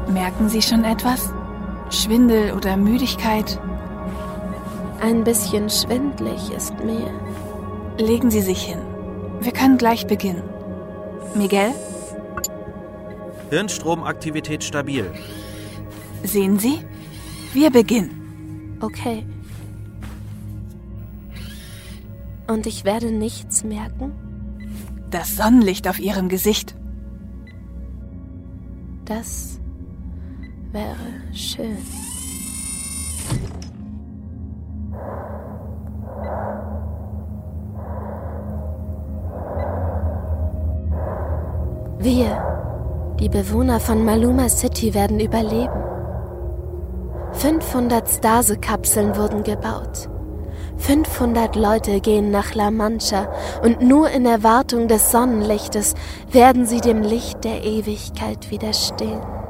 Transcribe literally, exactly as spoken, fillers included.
Merken Sie schon etwas? Schwindel oder Müdigkeit? Ein bisschen schwindlig ist mir. Legen Sie sich hin. Wir können gleich beginnen. Miguel? Hirnstromaktivität stabil. Sehen Sie? Wir beginnen. Okay. Und ich werde nichts merken? Das Sonnenlicht auf Ihrem Gesicht. Das wäre schön. Wir, die Bewohner von Maluma City, werden überleben. fünfhundert Stase-Kapseln wurden gebaut. fünfhundert Leute gehen nach La Mancha und nur in Erwartung des Sonnenlichtes werden sie dem Licht der Ewigkeit widerstehen.